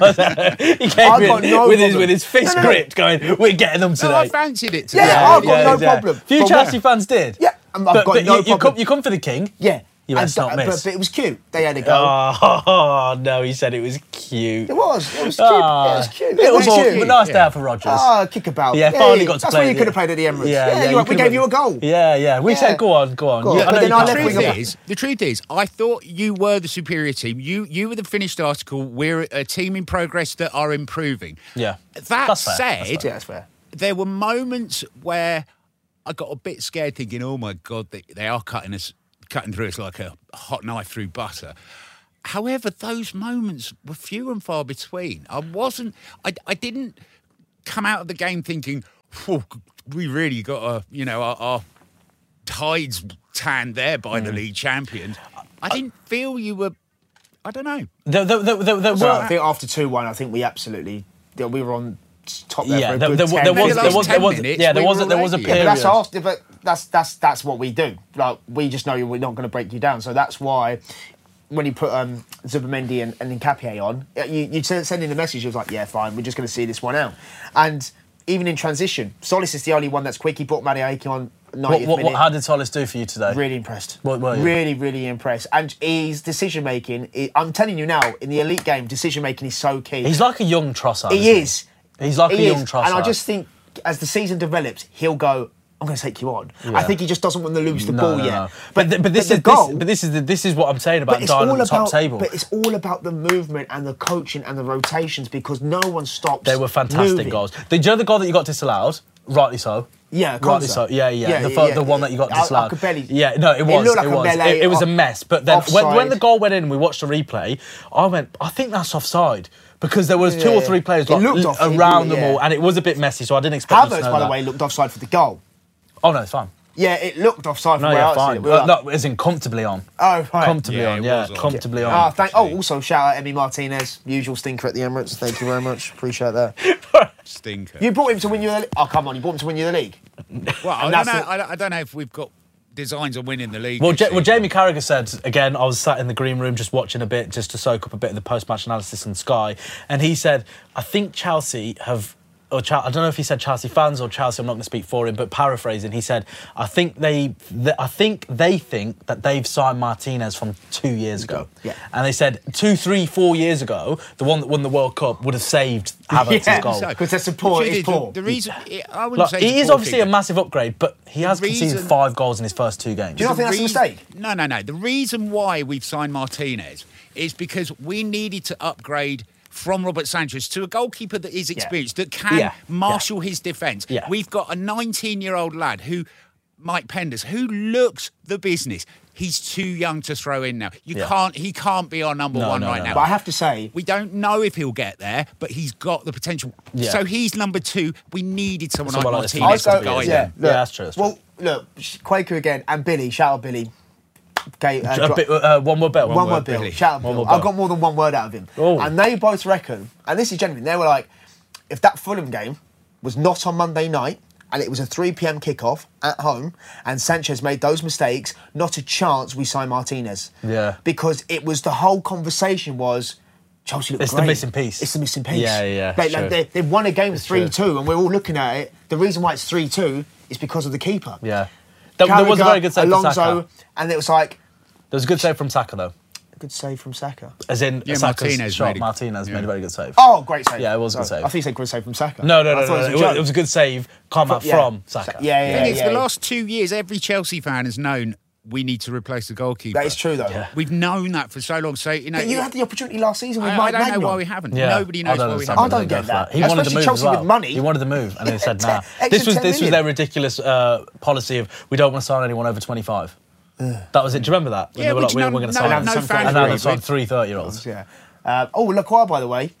He came in with his fist gripped, going, "We're getting them today." No, I fancied it today. Yeah, I've got no problem. Few But Chelsea fans did. Yeah, I've got but no problem. You come for the king. Yeah. You best not miss. But it was cute. They had a go. Oh no, he said it was cute. It was cute. It was cute. It was cute. but nice day out for Rodgers. Kick about. Yeah, finally got to That's play. where you could have played at the Emirates. We could've gave you a goal. Yeah. We said, go on. Yeah, but then I left The truth is, I thought you were the superior team. You were the finished article. We're a team in progress that are improving. Yeah. That said, That's fair. there were moments where I got a bit scared, thinking, "Oh my God, they are cutting through us like a hot knife through butter." However, those moments were few and far between. I didn't come out of the game thinking, we really got our tides tanned there by the league champions. I didn't feel you were. I don't know. I think after 2-1, I think we absolutely we were on top there. Yeah, for a good 10 minutes. there was a period. Yeah, but that's what we do. Like, we just know we're not going to break you down. So that's why when you put Zubimendi and Nkapie on, you send in the message. It was like, yeah, fine, we're just going to see this one out. And even in transition, Solis is the only one that's quick. He brought Madueke on 90th minute. How did Solis do for you today? Really impressed. What were you? Really, really impressed. And his decision making, I'm telling you now, in the elite game, decision making is so key. He's like a young Trossard. He is. He's like a young Trossard. And I just think as the season develops, he'll go, I'm going to take you on. Yeah. I think he just doesn't want to lose the ball yet. No. But this is what I'm saying about Dial on the top table. But it's all about the movement and the coaching and the rotations, because no one stops. They were fantastic moving. goals. Do you know the goal that you got disallowed? Rightly so. Yeah, rightly so. Yeah. The one that you got disallowed. I could barely. Yeah, no, it was. It was a mess. But then when the goal went in and we watched the replay, I think that's offside. Because there was 2 or 3 players around them all, and it was a bit messy, so I didn't expect Havertz, by the way, looked offside for the goal. Oh, no, it's fine. Yeah, it looked offside from where I was. No, as in comfortably on. Oh, right. Comfortably on. Comfortably on. Also, shout out Emi Martinez, usual stinker at the Emirates. Thank you very much. Appreciate that. Stinker. You brought him to win you the league. Oh, come on, you brought him to win you the league. Well, I don't know if we've got designs on winning the league. Well, Jamie Carragher said, again, I was sat in the green room just watching a bit, just to soak up a bit of the post-match analysis on Sky, and he said, I think Chelsea have... I don't know if he said Chelsea fans or Chelsea, I'm not going to speak for him, but paraphrasing, he said, I think they think that they've signed Martinez from 2 years ago. Yeah. And they said 2, 3, 4 years ago, the one that won the World Cup would have saved Havertz's goal. Because their support is poor. The reason, I wouldn't say he is obviously a massive upgrade, but he has conceded 5 goals in his first 2 games. Do you not think that's a mistake? No. The reason why we've signed Martinez is because we needed to upgrade from Robert Sanchez to a goalkeeper that is experienced, that can marshal his defence. Yeah. We've got a 19-year-old lad Mike Penders, who looks the business. He's too young to throw in now. He can't be our number one right now. But I have to say, we don't know if he'll get there, but he's got the potential. Yeah. So he's number 2. We needed someone like Martinez to guide him. That's true. Well, look, Quaker again, and Billy, shout out Billy. Okay, one word Bill. One word Bill. Shout out Bill. I got more than one word out of him. Oh. And they both reckon, and this is genuine, they were like, if that Fulham game was not on Monday night and it was a 3 p.m. kickoff at home and Sanchez made those mistakes, not a chance we sign Martinez. Yeah. Because it was the whole conversation was, Chelsea look great. It's the missing piece. It's the missing piece. Yeah. They've won a game 3-2 and we're all looking at it. The reason why it's 3-2 is because of the keeper. Yeah. There was a very good save from Saka. And it was like... There was a good save from Saka, though. Good save from Saka? As in, Martinez made a very good save. Oh, great save. Yeah, it was a good save. I think you said good save from Saka. No. It was a good save from Saka. The last 2 years, every Chelsea fan has known we need to replace the goalkeeper. That is true, though. Yeah. We've known that for so long. So but you had the opportunity last season with Mike Maignan. I don't know why we haven't. Yeah. Nobody knows why we haven't. I don't get that. He wanted to move Chelsea as well. With money. He wanted to move, and they said, nah. This was their ridiculous policy of, we don't want to sign anyone over 25. That was it. Do you remember that? Yeah, they were like, we're going to sign and now they signed 3 30-year-olds. Yeah. Lacroix, by the way.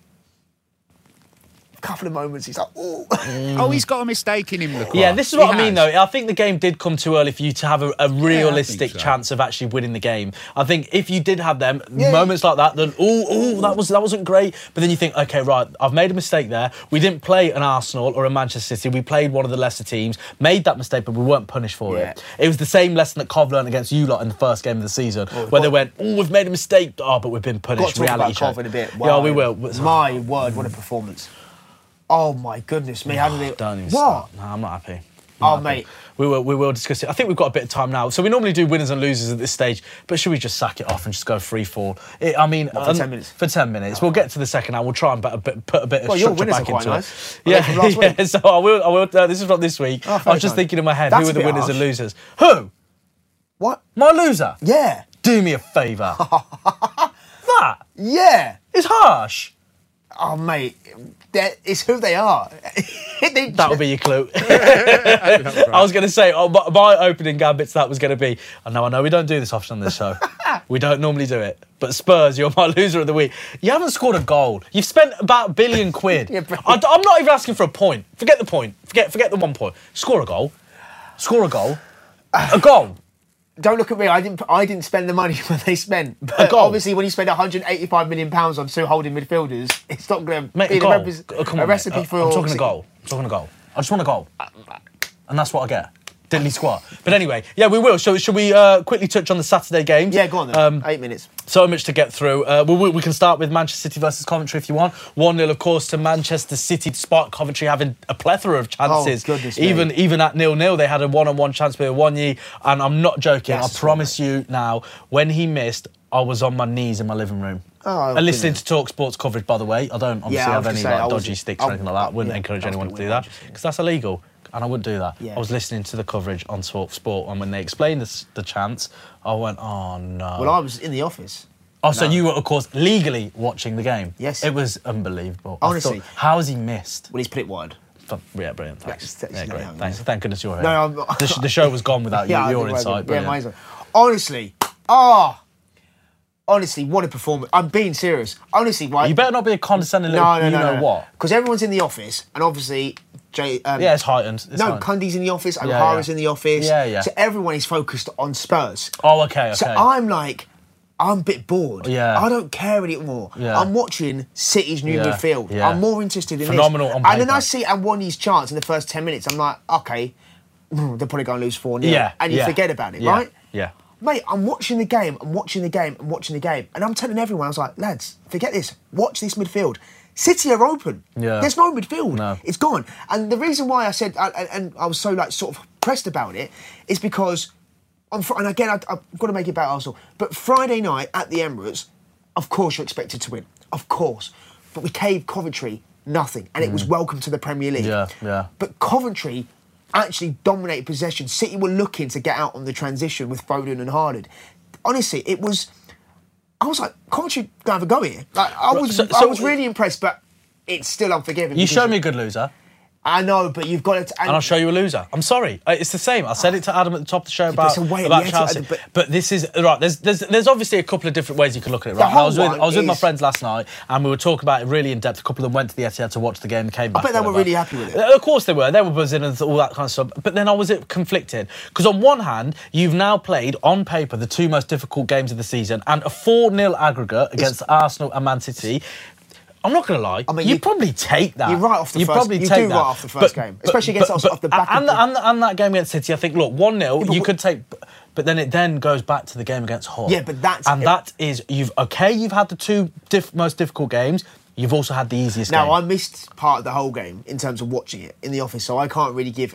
Couple of moments, he's like, oh. He's got a mistake in him, Lacroix. Yeah, this is what I mean, though. I think the game did come too early for you to have a realistic chance of actually winning the game. I think if you did have them, moments like that, then, that wasn't great. But then you think, OK, right, I've made a mistake there. We didn't play an Arsenal or a Manchester City. We played one of the lesser teams, made that mistake, but we weren't punished for it. It was the same lesson that Cov learned against you lot in the first game of the season, where they went, we've made a mistake, but we've been punished. Got to talk about Cov in a bit. Wow. Yeah, we will. My word, what a performance. Oh my goodness me! How did it? Don't even what? No, I'm not happy. Mate, we will discuss it. I think we've got a bit of time now. So we normally do winners and losers at this stage, but should we just sack it off and just go free fall? For 10 minutes. For 10 minutes, we'll get to the second hour. We'll try and put a bit of structure back into nice. it. Yeah. So I will. This is from this week. I was just thinking in my head, who are the winners and losers? Who? What? My loser. Yeah. Do me a favour. That. Yeah. It's harsh. Oh, mate, it's who they are. That'll be your clue. I was going to say, my opening gambits, that was going to be, I know we don't do this often on this show. We don't normally do it. But Spurs, you're my loser of the week. You haven't scored a goal. You've spent about £1 billion. I'm not even asking for a point. Forget the point. Forget the 1 point. Score a goal. Score a goal. A goal. Don't look at me. I didn't spend the money when they spent. But obviously, when you spend £185 million on two holding midfielders, it's not going to be a recipe for. I'm talking a goal. I just want a goal, and that's what I get. Diddly squat. But anyway, yeah, we will. So should we quickly touch on the Saturday games? Yeah, go on then. 8 minutes. So much to get through. We can start with Manchester City versus Coventry if you want. 1-0, of course, to Manchester City, despite Coventry having a plethora of chances. Oh, goodness even at 0-0, they had a one-on-one chance with Iwanyi. And I'm not joking. I promise you now, when he missed, I was on my knees in my living room. And listening to Talk Sports coverage, by the way. I don't obviously have any dodgy sticks or anything like that. Wouldn't encourage anyone to do that because that's illegal. And I wouldn't do that. Yeah. I was listening to the coverage on Talk Sport, and when they explained the chance, I went, oh no. Well, I was in the office. Oh, so you were, of course, legally watching the game? Yes. It was unbelievable. Honestly. How has he missed? Well, he's put it wide. Yeah, brilliant. Thanks. Great. Thanks. Thank goodness you're here. No, I'm not. The show was gone without you. Your insight. Yeah, amazing. Honestly, what a performance. I'm being serious. Honestly, right? You better not be a condescending little what. Because everyone's in the office, and obviously... it's heightened. Cundy's in the office, O'Hara's in the office. Yeah. So everyone is focused on Spurs. Oh, okay. So I'm a bit bored. Yeah. I don't care anymore. Yeah. I'm watching City's new midfield. Yeah. I'm more interested in Phenomenal this. On paper. And then I see Awoni's chance in the first 10 minutes. I'm like, okay, they're probably going to lose 4-0. Yeah. And you forget about it, right? Yeah. Mate, I'm watching the game, and I'm telling everyone, I was like, lads, forget this. Watch this midfield. City are open. Yeah. There's no midfield. No. It's gone. And the reason why I said, and I was so sort of pressed about it, is because, and again, I've got to make it about Arsenal, but Friday night at the Emirates, of course you're expected to win. Of course. But we gave Coventry nothing, and it was welcome to the Premier League. Yeah. But Coventry actually dominated possession. City were looking to get out on the transition with Foden and Haaland. Honestly, I was like, Coventry don't have a go here. I was really impressed, but it's still unforgiving. You showed me a good loser. I know, but you've got to... And I'll show you a loser. I'm sorry. It's the same. I said it to Adam at the top of the show about Chelsea. But this is... Right, there's obviously a couple of different ways you can look at it, right? I was with my friends last night, and we were talking about it really in depth. A couple of them went to the Etihad to watch the game and came back. I bet they were really happy with it. Of course they were. They were buzzing and all that kind of stuff. But then I was conflicted. Because on one hand, you've now played, on paper, the two most difficult games of the season, and a 4-0 aggregate against Arsenal and Man City... I'm not going to lie. I mean, you probably take that. You're right off the first. Probably you take do that. right off the first game, especially against us off the back. And that game against City, I think. Look, 1-0, you could take, but then it goes back to the game against Hull. Yeah, but that is you've had the two most difficult games. You've also had the easiest game. Now, I missed part of the whole game in terms of watching it in the office, so I can't really give...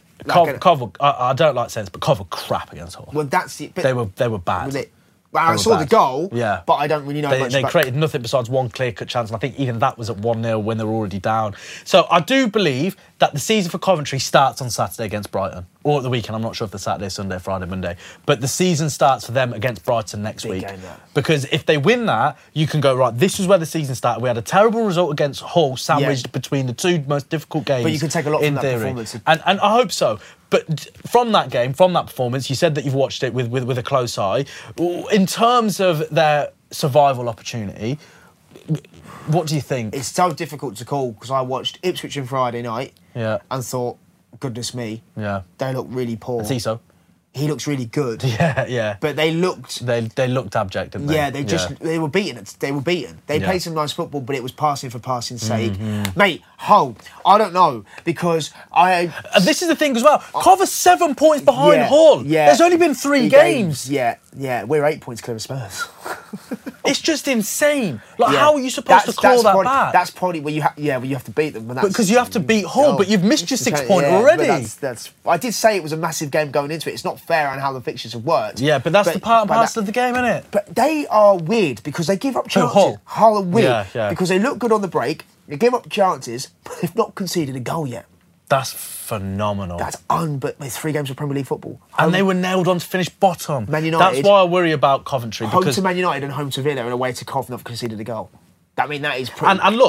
I don't like sense, but Cov were crap against Hull. Well, that's it. But they were bad. Well, I saw the goal, yeah, but I don't really know much They about... created nothing besides one clear-cut chance, and I think even that was at 1-0 when they were already down. So I do believe that the season for Coventry starts on Saturday against Brighton, or at the weekend. I'm not sure if the Saturday, Sunday, Friday, Monday. But the season starts for them against Brighton next week. Because if they win that, you can go, right, this is where the season started. We had a terrible result against Hull, sandwiched between the two most difficult games. But you can take a lot from that performance. And I hope so. But from that game, from that performance, you said that you've watched it with a close eye. In terms of their survival opportunity, what do you think? It's so difficult to call because I watched Ipswich on Friday night and thought, goodness me, they look really poor. Tiso. He looks really good. Yeah. But they looked... They looked abject, didn't they? Yeah, they were beaten. They were beaten. They played some nice football, but it was passing for passing's sake. Mm-hmm. Mate, Hull, I don't know, because this is the thing as well. Cover 7 points behind Hull. Yeah. There's only been three games. Yeah. We're 8 points clear of Spurs. It's just insane. How are you supposed to claw that back? That's probably where you have to beat them. Because you have to beat Hull, but you've missed your 6 point already. I did say it was a massive game going into it. It's not fair on how the fixtures have worked. Yeah, but that's the part and parcel of the game, isn't it? But they are weird because they give up chances. Hull are weird because they look good on the break. They give up chances, but they've not conceded a goal yet. That's phenomenal. But with 3 games of Premier League football. And they were nailed on to finish bottom. Man United. That's why I worry about Coventry. Home to Man United and home to Villa and away to Cov not conceded a goal. That is pretty... And look,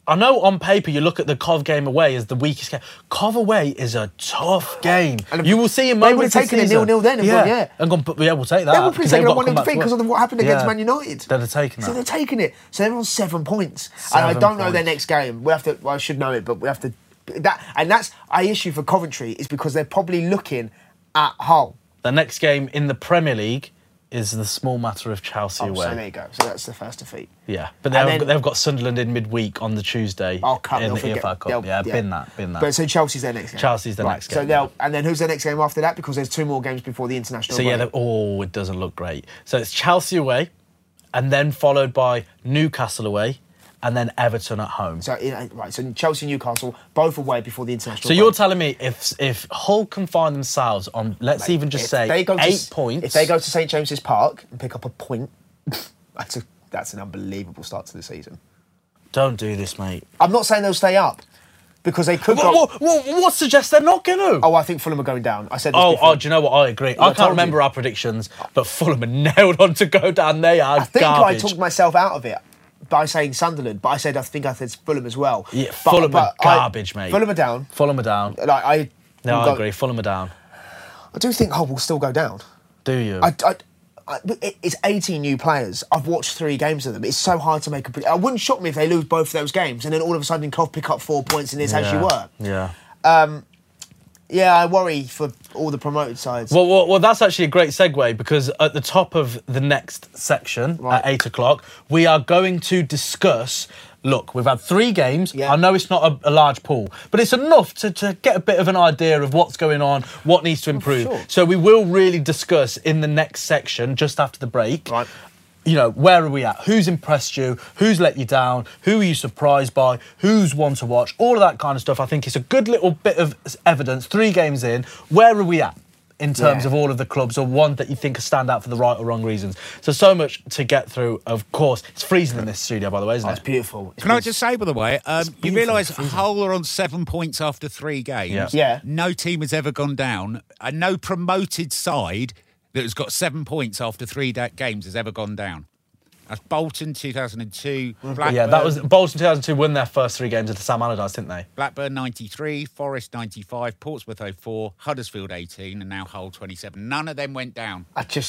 I know on paper you look at the Cov game away as the weakest game. Cov away is a tough game. And you will see in moments they would have taken a 0-0 then and gone, yeah. And gone, yeah, we'll take that. They would have taken a 1-0 defeat because of what happened against Man United. They'd have taken that. So they're taking it. So they're on 7 points. And I don't know their next game. I should know it, but we have to... That's our issue for Coventry is because they're probably looking at Hull. The next game in the Premier League is the small matter of Chelsea away. So there you go. So that's the first defeat. Yeah, but they've got Sunderland in midweek on the Tuesday in the EFL Cup. Yeah, bin that. But so Chelsea's their next game. Chelsea's the next game. So and then who's their next game after that? Because there's 2 more games before the international break. Yeah, it doesn't look great. So it's Chelsea away, and then followed by Newcastle away, and then Everton at home. So so Chelsea and Newcastle both away before the international break. So you're telling me if Hull can find themselves on, let's even just say 8 points... If they go to St James's Park and pick up a point, that's an unbelievable start to the season. Don't do this, mate. I'm not saying they'll stay up, because they could go... What suggests they're not going to? Oh, I think Fulham are going down. I said this before. Oh, do you know what? I agree. I can't remember our predictions, but Fulham are nailed on to go down. They are garbage. I talked myself out of it by saying Sunderland, but I said Fulham as well. Yeah, Fulham are garbage, mate. Fulham are down. I agree. Fulham are down. I do think Hull will still go down. Do you? It's 18 new players. I've watched 3 games of them. It's so hard to make a prediction. It wouldn't shock me if they lose both of those games and then all of a sudden Cov pick up 4 points and it's as you were. Yeah. Yeah, I worry for all the promoted sides. Well, that's actually a great segue, because at the top of the next section at 8 o'clock, we are going to discuss... Look, we've had 3 games. Yeah. I know it's not a large pool, but it's enough to get a bit of an idea of what's going on, what needs to improve. Sure. So we will really discuss in the next section, just after the break, where are we at? Who's impressed you? Who's let you down? Who are you surprised by? Who's one to watch? All of that kind of stuff. I think it's a good little bit of evidence. 3 games in. Where are we at in terms of all of the clubs, or one that you think stand out for the right or wrong reasons? So much to get through, of course. It's freezing in this studio, by the way, isn't it? It's beautiful. Can I just say, by the way, you realise Hull are on 7 points after 3 games. Yeah. No team has ever gone down. And no promoted side that has got 7 points after 3 games has ever gone down. That's Bolton 2002. Blackburn, that was Bolton 2002 won their first 3 games at the Sam Allardyce, didn't they? Blackburn 93, Forest 95, Portsmouth 04, Huddersfield 18, and now Hull 27. None of them went down.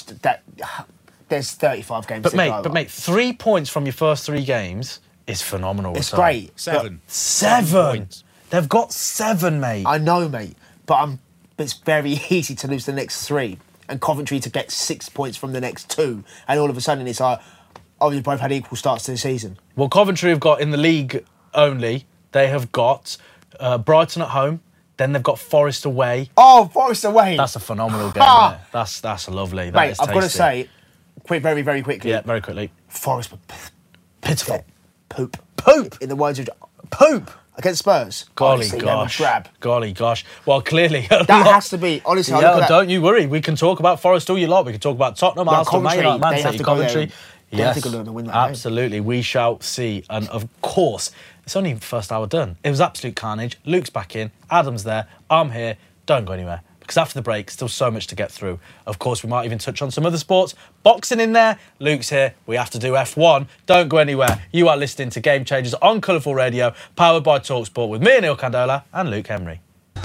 There's 35 games. But mate, 3 points from your first 3 games is phenomenal. It's great. 7. 7. They've got 7, mate. I know, mate, but it's very easy to lose the next 3, and Coventry to get 6 points from the next 2, and all of a sudden it's like, we've both had equal starts to the season. Well, Coventry have got, in the league only, they have got Brighton at home, then they've got Forest away. Oh, Forest away! That's a phenomenal game, isn't it? That's lovely. Mate, I've got to say, very, very quickly. Yeah, very quickly. Forest were pitiful. Poop. Poop! In the words of... Poop! Against Spurs. Golly gosh. Well, clearly... That has to be... Honestly, don't you worry. We can talk about Forest all you like. We can talk about Tottenham, Arsenal, Man United, Man City, Coventry. Yes, absolutely. We shall see. And of course, it's only the first hour done. It was absolute carnage. Luke's back in. Adam's there. I'm here. Don't go anywhere, because after the break, still so much to get through. Of course, we might even touch on some other sports. Boxing in there. Luke's here. We have to do F1. Don't go anywhere. You are listening to Game Changers on Colourful Radio, powered by TalkSport, with me, Neil Candola, and Luke Henry.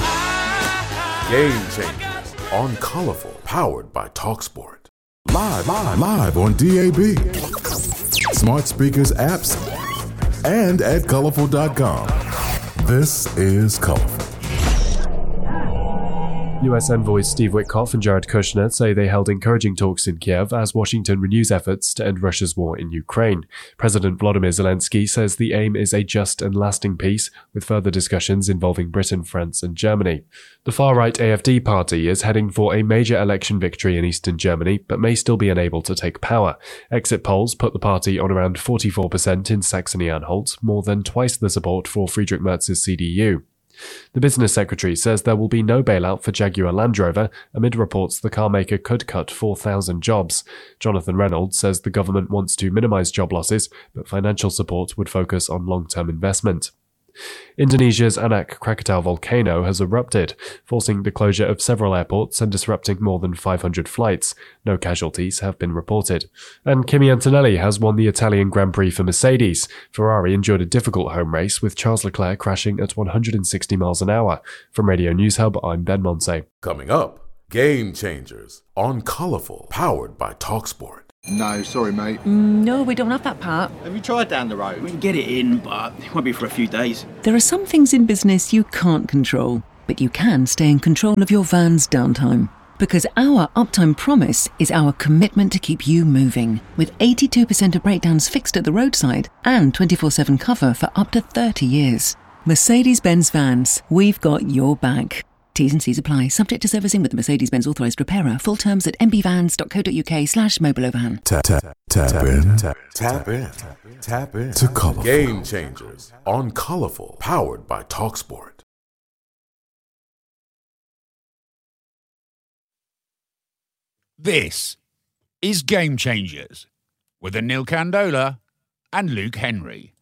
Game Changers on Colourful, powered by TalkSport. Live on DAB, smart speakers, apps, and at colourful.com. This is Colourful. US envoys Steve Witkoff and Jared Kushner say they held encouraging talks in Kiev as Washington renews efforts to end Russia's war in Ukraine. President Volodymyr Zelensky says the aim is a just and lasting peace, with further discussions involving Britain, France and Germany. The far-right AfD party is heading for a major election victory in eastern Germany, but may still be unable to take power. Exit polls put the party on around 44% in Saxony-Anhalt, more than twice the support for Friedrich Merz's CDU. The business secretary says there will be no bailout for Jaguar Land Rover amid reports the carmaker could cut 4,000 jobs. Jonathan Reynolds says the government wants to minimise job losses, but financial support would focus on long-term investment. Indonesia's Anak Krakatau volcano has erupted, forcing the closure of several airports and disrupting more than 500 flights. No casualties have been reported. And Kimi Antonelli has won the Italian Grand Prix for Mercedes. Ferrari endured a difficult home race with Charles Leclerc crashing at 160 miles an hour. From Radio News Hub, I'm Ben Monse. Coming up, Game Changers on Colourful, powered by TalkSport. No, sorry, mate. No, we don't have that part. Have you tried down the road? We can get it in, but it won't be for a few days. There are some things in business you can't control, but you can stay in control of your van's downtime. Because our uptime promise is our commitment to keep you moving, with 82% of breakdowns fixed at the roadside and 24/7 cover for up to 30 years. Mercedes-Benz Vans, we've got your back. T's and C's apply. Subject to servicing with the Mercedes-Benz authorised repairer. Full terms at mbvans.co.uk/mobilovan. Tap in to Colourful. Game Changers on Colourful, powered by TalkSport. This is Game Changers with Anil Candola and Luke Henry.